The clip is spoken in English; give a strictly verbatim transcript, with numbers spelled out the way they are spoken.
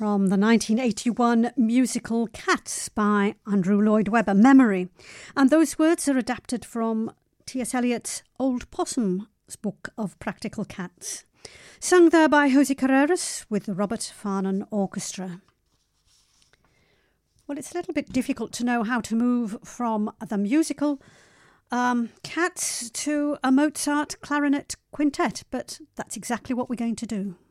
from the nineteen eighty-one musical Cats by Andrew Lloyd Webber, Memory. And those words are adapted from T S Eliot's Old Possum's book of practical cats. Sung there by Jose Carreras with the Robert Farnon Orchestra. Well, it's a little bit difficult to know how to move from the musical um, Cats to a Mozart clarinet quintet, but that's exactly what we're going to do.